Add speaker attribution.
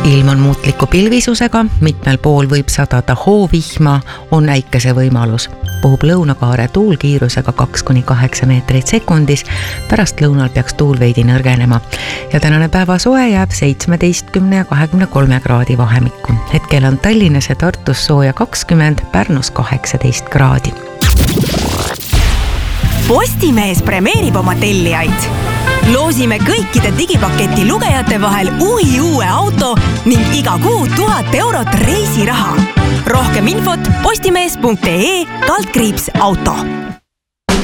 Speaker 1: Ilm on muutliku pilvisusega, mitmel pool võib sadada hoovihma, on äikese võimalus. Puhub lõunakaare tuul kiirusega 2-8 meetrit sekundis, pärast lõunal peaks tuul veidi nõrgenema. Ja tänane päeva soe jääb 17 ja 23 kraadi vahemikku. Hetkel on Tallinnas ja Tartus sooja 20, Pärnus 18 kraadi.
Speaker 2: Postimees premeerib oma tellijaid. Loosime kõikide digipaketi lugejate vahel uue auto ning iga kuu 1000 eurot reisiraha. Rohkem infot postimees.ee/auto.